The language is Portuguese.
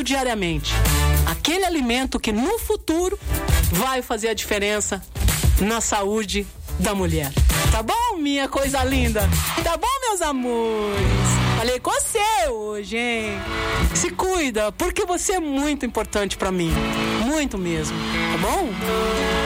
diariamente aquele alimento que no futuro vai fazer a diferença na saúde da mulher. Tá bom, minha coisa linda? Tá bom, meus amores? Falei com você hoje, hein? Se cuida, porque você é muito importante pra mim. Muito mesmo, tá bom?